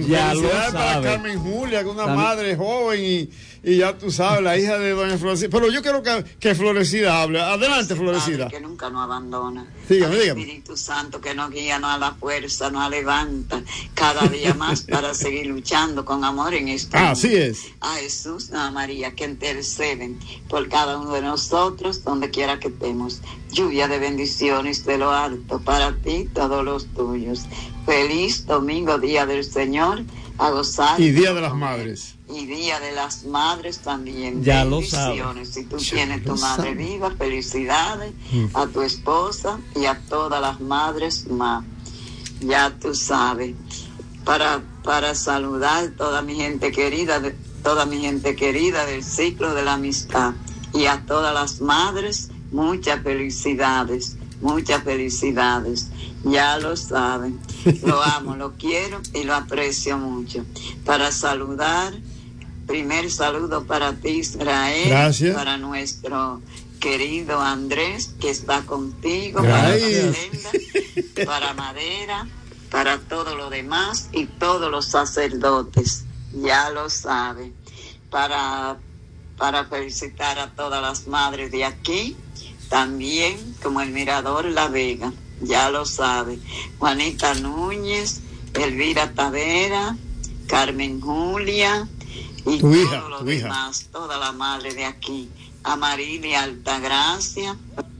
Ya lo Felicidades para sabe. Carmen Julia, que es una También. madre joven y ya tú sabes, la hija de doña Florecida. Pero yo quiero que Florecida hable. Adelante, Florecida. Padre que nunca nos abandona. Dígame, Al dígame. Espíritu Santo que nos guía, nos da la fuerza, nos levanta cada día más para seguir luchando con amor en este mundo. Así es. A Jesús, a María, que interceden por cada uno de nosotros, donde quiera que estemos. Lluvia de bendiciones de lo alto para ti y todos los tuyos. Feliz domingo, día del Señor, a gozar. Y Día de las Madres. Y Día de las Madres también. Ya lo sabe. Bendiciones. Si tú Ya tienes lo tu madre sabe. viva, felicidades a tu esposa y a todas las madres más. Ya tú sabes. Para saludar toda mi gente querida, toda mi gente querida del ciclo de la amistad. Y a todas las madres, muchas felicidades. Muchas felicidades. Ya lo saben. Lo amo, lo quiero y lo aprecio mucho. Para saludar, primer saludo para ti, Israel. Gracias. Para nuestro querido Andrés, que está contigo. Gracias. Para Brenda, para Madera, para todo lo demás y todos los sacerdotes. Ya lo saben. Para felicitar a todas las madres de aquí, también como el Mirador La Vega. Ya lo sabe. Juanita Núñez, Elvira Tavera, Carmen Julia y Tu hija, todos los tu hija. demás, toda la madre de aquí. Amarilia Altagracia,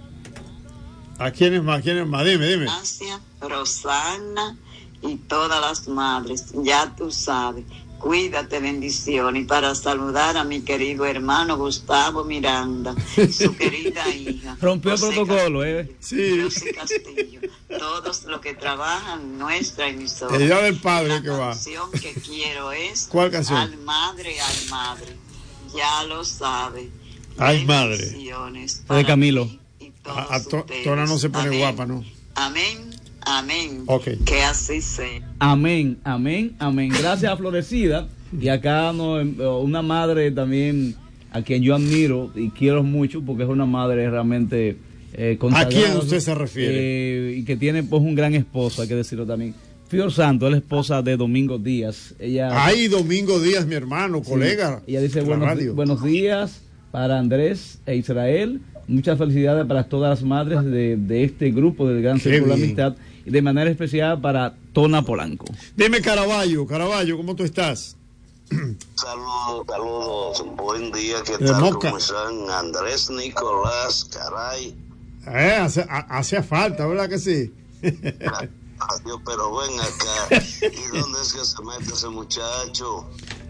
¿A quiénes más? ¿Quiénes más? Dime. Gracia, Rosana y todas las madres. Ya tú sabes. Cuídate, bendición. Y para saludar a mi querido hermano Gustavo Miranda, su querida hija. Rompió el José protocolo, Castillo, Sí. José Castillo. Todos los que trabajan en nuestra emisora. El Día del Padre La que va. canción que quiero es ¿Cuál canción? Al Madre. Ya lo sabe. Ay, madre. Bendiciones De para Camilo. ti y todos A ustedes. Tona no se pone Amén. guapa, ¿no? Amén. Ok. Que así sea. Amén. Gracias a Florecida. Y acá una madre también a quien yo admiro y quiero mucho porque es una madre realmente consagrada. ¿A quién usted se refiere? Y que tiene pues un gran esposo, hay que decirlo también. Fior Santo, es la esposa de Domingo Díaz. Ella, Ay, Domingo Díaz, mi hermano, sí, colega. ella dice de la radio. buenos días para Andrés e Israel. Muchas felicidades para todas las madres de este grupo del Gran Qué Círculo de bien. Amistad y de manera especial para Tona Polanco. Dime, Caraballo, ¿cómo tú estás? Saludos, buen día, ¿qué De tal? Moca. ¿Cómo están? Andrés, Nicolás, caray. Hacía falta, ¿verdad que sí? Adiós, pero ven acá. ¿Y dónde es que se mete ese muchacho?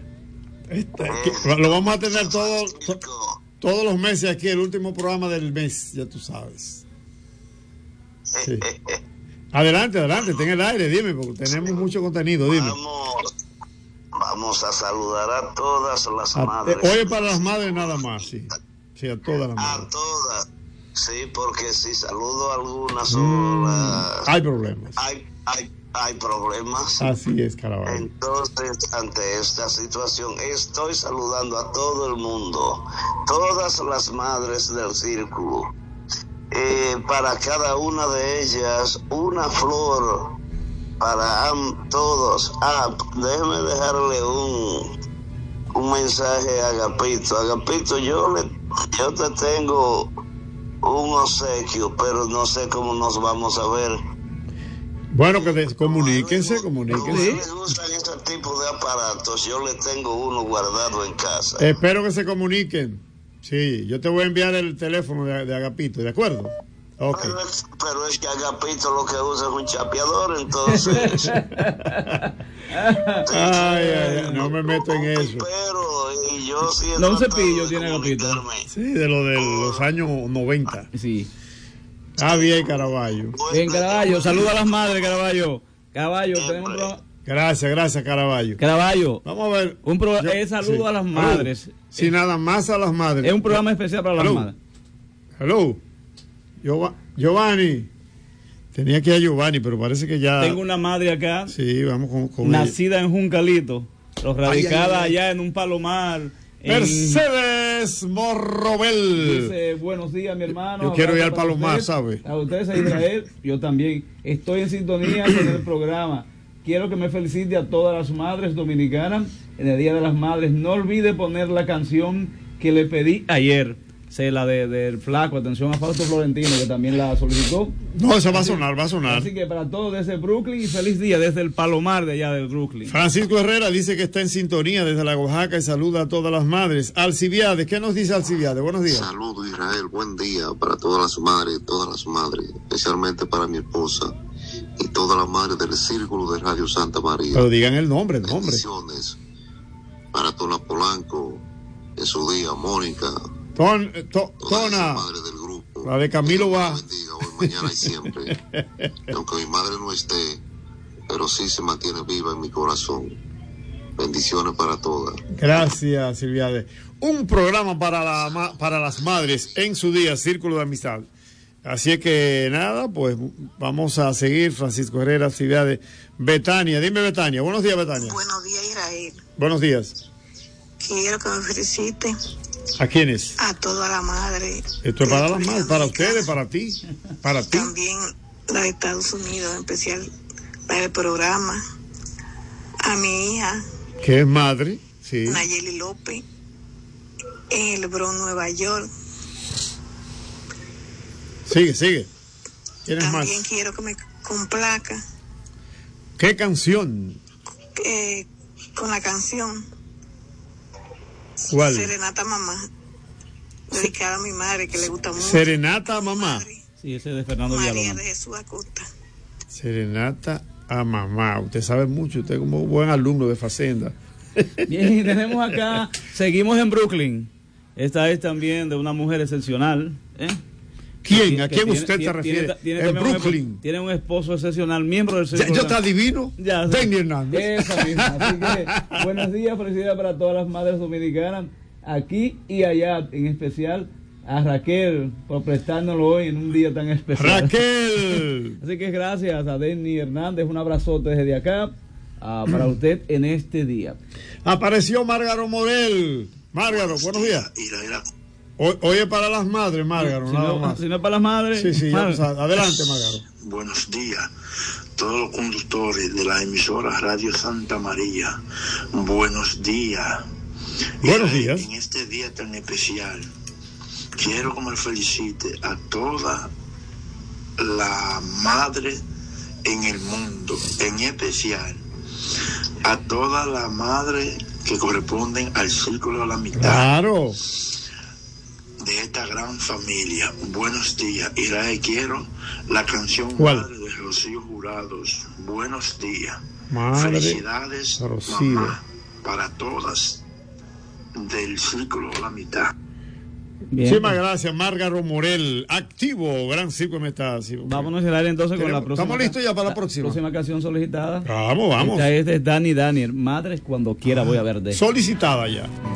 Lo vamos a tener Francisco. todos los meses aquí, el último programa del mes, ya tú sabes. Sí. Adelante, ten el aire, dime, porque tenemos mucho contenido, dime. Vamos a saludar a todas las madres. Hoy es para las madres nada más, sí. Sí, a todas las A madres. todas. Sí, porque si saludo a algunas solas, Hay problemas. hay problemas. Así es, Caraballo. Entonces, ante esta situación, estoy saludando a todo el mundo, todas las madres del círculo. Para cada una de ellas, una flor para todos. Déjeme dejarle un mensaje a Agapito. Agapito, yo te tengo un obsequio, pero no sé cómo nos vamos a ver. Bueno, que comuníquense. Como a mí me gustan ese tipo de aparatos, yo le tengo uno guardado en casa. Espero que se comuniquen. Sí, yo te voy a enviar el teléfono de Agapito, ¿de acuerdo? Ok. Pero es que Agapito lo que usa es un chapeador, entonces. Ay, no me meto en eso. Pero y yo sí he No, un tratado cepillo de tiene Agapito. comunicarme. Sí, de lo de los años 90. Sí. Ah, bien, Caraballo. Bien, Caraballo, saluda a las madres, Caraballo. Caraballo, tenemos un programa. Gracias, Caraballo. Caraballo, Vamos a ver. saludo Sí. a las madres. Sí, nada más a las madres. Es un programa especial para las Hello. madres. Hello. Giovanni. Tenía que ir a Giovanni, pero parece que ya. Tengo una madre acá, Sí, vamos con ella. nacida en Juncalito, pero radicada ay. allá en un palomar. Mercedes Morrobel. Dice, buenos días, mi hermano. Yo quiero ir al Abrazo para Palomar, usted, ¿sabe? A ustedes, a Israel, yo también. Estoy en sintonía con el programa. quiero que me felicite a todas las madres dominicanas en el Día de las Madres. No olvide poner la canción que le pedí ayer, la del Flaco. Atención a Fausto Florentino, que también la solicitó. No, eso va a sonar, va a sonar. Así que para todos desde Brooklyn, y feliz día desde el Palomar de allá de Brooklyn. Francisco Herrera dice que está en sintonía desde la Oaxaca y saluda a todas las madres. Alcibiades, ¿qué nos dice Alcibiades? Buenos días. Saludos, Israel, buen día para todas las madres, especialmente para mi esposa y todas las madres del Círculo de Radio Santa María. Pero digan el nombre. Bendiciones para Tona Polanco, en su día, Mónica. Tona, madre del grupo, la de Camilo va. Bendiga hoy, mañana y siempre. Aunque mi madre no esté, pero sí se mantiene viva en mi corazón. Bendiciones para todas. Gracias, Silviade. Un programa para las madres en su día, Círculo de Amistad. Así es que nada, pues vamos a seguir. Francisco Herrera, Silviade. Betania, dime Betania. Buenos días, Betania. Buenos días, Israel. Buenos días. Quiero que me felicite. ¿A quiénes? A toda la madre. Esto es para las madres, para ustedes, para ti. Para ti. También la de Estados Unidos, en especial la del programa. A mi hija. ¿Qué es madre? Sí. Nayeli López. En el Bronx, Nueva York. Sigue. ¿Quiénes más? También quiero que me complaca. ¿Qué canción? Con la canción. ¿Cuál? Serenata Mamá. Dedicada a mi madre, que le gusta mucho. Serenata a Mamá. Sí, ese es de Fernando María Villalona. de Jesús Acosta. Serenata a Mamá. Usted sabe mucho, usted es como un buen alumno de Facenda. Bien, y tenemos acá, seguimos en Brooklyn. Esta es también de una mujer excepcional. ¿Quién? ¿A quién usted se refiere? En Brooklyn. Tiene un esposo excepcional, miembro del Círculo. ¿Ya está divino? Ya. Denny Hernández. Esa misma. Así que, buenos días, felicidades para todas las madres dominicanas, aquí y allá, en especial a Raquel, por prestárnoslo hoy en un día tan especial. ¡Raquel! Así que gracias a Denny Hernández, un abrazote desde acá, para usted en este día. Apareció Márgaro Morel. Márgaro, buenos días. Hoy es para las madres, Márgaro, si no es para las madres. Sí, adelante, Márgaro. Buenos días, todos los conductores de la emisora Radio Santa María. Buenos días. Buenos días. En este día tan especial, quiero que me felicite a toda la madre en el mundo, en especial a todas las madres que corresponden al Círculo de la Amistad. Claro. De esta gran familia. Buenos días. Israel, quiero la canción Madre de Rocío Jurados. Buenos días. Madre Felicidades, Rocío. mamá, para todas del Círculo de la Mitad. Muchísimas gracias, Márgaro Morel. Activo, gran Círculo de Amistad. Sí, vámonos a cerrar entonces con la próxima. ¿Estamos listos ya para la próxima? Próxima canción solicitada. Vamos. Esta es de Daniel. Madres, cuando quiera voy a verte. Solicitada ya.